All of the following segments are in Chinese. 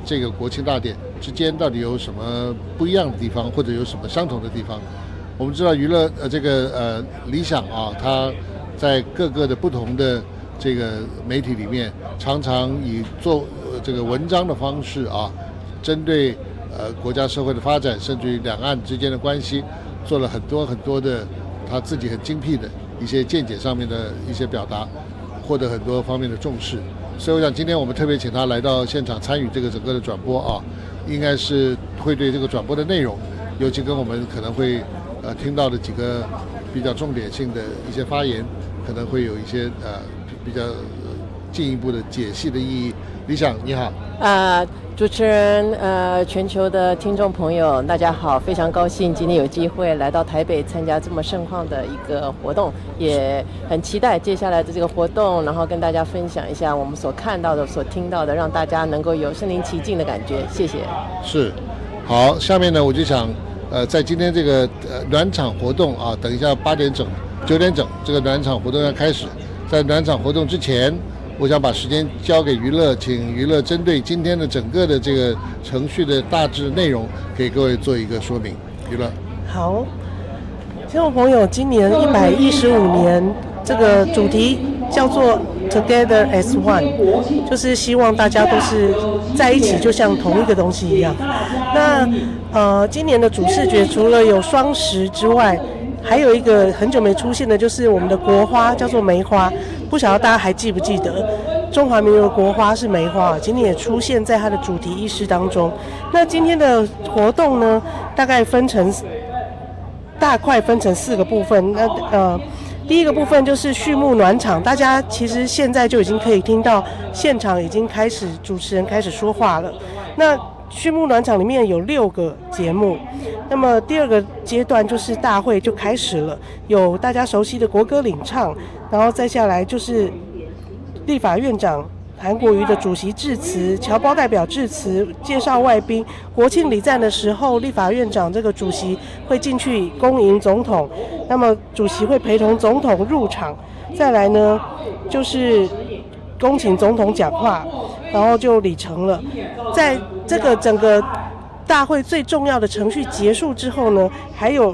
这个国庆大典之间到底有什么不一样的地方，或者有什么相同的地方。我们知道娱乐理想啊，它在各个的不同的这个媒体里面，常常以做这个文章的方式啊，针对国家社会的发展，甚至于两岸之间的关系，做了很多很多的他自己很精辟的一些见解上面的一些表达，获得很多方面的重视。所以我想今天我们特别请他来到现场参与这个整个的转播啊，应该是会对这个转播的内容，尤其跟我们可能会听到的几个比较重点性的一些发言，可能会有一些比较进一步的解析的意义。理想你好。 主持人，全球的听众朋友，大家好，非常高兴今天有机会来到台北参加这么盛况的一个活动，也很期待接下来的这个活动，然后跟大家分享一下我们所看到的、所听到的，让大家能够有身临其境的感觉。谢谢。 是，好，下面呢，我就想，在今天这个暖场活动啊，等一下8点整、9点整，这个暖场活动要开始，在暖场活动之前。我想把时间交给娱乐，请娱乐针对今天的整个的这个程序的大致内容，给各位做一个说明。娱乐， 好，听众朋友，今年115年，这个主题叫做 Together as One， 就是希望大家都是在一起，就像同一个东西一样。那今年的主视觉除了有双十之外，还有一个很久没出现的，就是我们的国花，叫做梅花。不晓得大家还记不记得，中华民国的国花是梅花，今天也出现在它的主题仪式当中。那今天的活动呢，大概大块分成4个部分。第一个部分就是序幕暖场，大家其实现在就已经可以听到现场已经开始主持人开始说话了。那序幕暖场里面有6个节目，那么第2个阶段就是大会就开始了，有大家熟悉的国歌领唱，然后再下来就是立法院长韩国瑜的主席致辞，侨胞代表致辞，介绍外宾。国庆礼赞的时候，立法院长这个主席会进去恭迎总统，那么主席会陪同总统入场。再来呢，就是恭请总统讲话，然后就礼成了。在这个整个大会最重要的程序结束之后呢，还有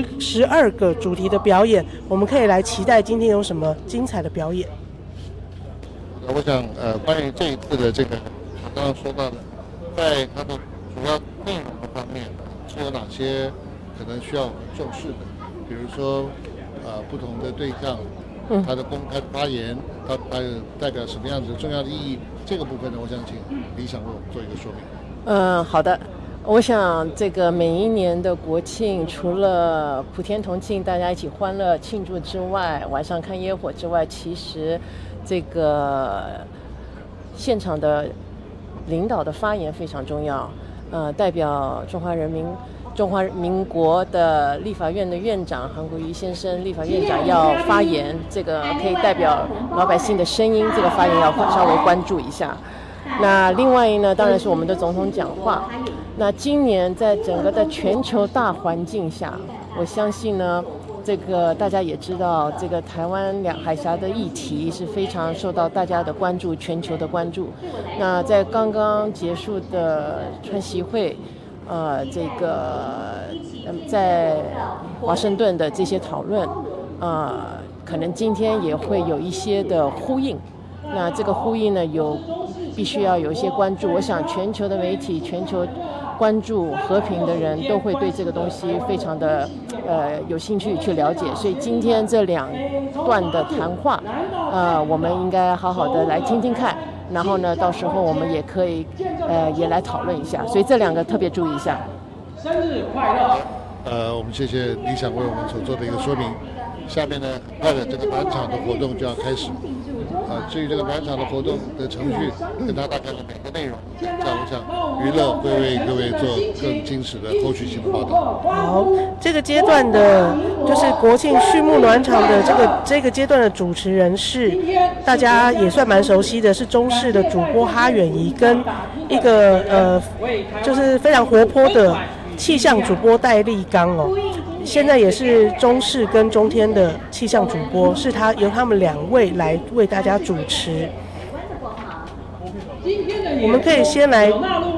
12个主题的表演，我们可以来期待今天有什么精彩的表演。 我想关于这一次的这个我刚刚说到的，在它的主要内容的方面是有哪些可能需要重视的，比如说不同的对象，他的公开发言，他代表什么样子重要的意义，这个部分呢，我想请理想为我们做一个说明。 好的。我想这个每一年的国庆，除了普天同庆，大家一起欢乐庆祝之外，晚上看烟火之外，其实这个现场的领导的发言非常重要。代表中华民国的立法院的院长韩国瑜先生，立法院长要发言，这个可以代表老百姓的声音，这个发言要稍微关注一下。那另外呢，当然是我们的总统讲话。那今年在整个的全球大环境下，我相信呢，这个大家也知道，这个台湾两海峡的议题是非常受到大家的关注，全球的关注。那在刚刚结束的川习会，这个在华盛顿的这些讨论，可能今天也会有一些的呼应。那这个呼应呢，必须要有一些关注。我想全球的媒体、全球关注和平的人都会对这个东西非常的有兴趣去了解。所以今天这2段的谈话，我们应该好好的来听听看。然后呢，到时候我们也可以也来讨论一下。所以这2个特别注意一下。 生日快乐！ 我们谢谢理想为我们所做的一个说明。下面呢，很快的这个暖场的活动就要开始。至于这个暖场的活动的程序，跟大概的每个内容，这样我想娱乐会为各位做更精实的后续性的报道。 好，这个阶段的就是国庆序幕暖场的这个阶段的主持人是大家也算蛮熟悉的，是中视的主播哈远仪跟一个就是非常活泼的气象主播戴立刚哦。现在也是中视跟中天的气象主播，是由他们2位来为大家主持。我们可以先来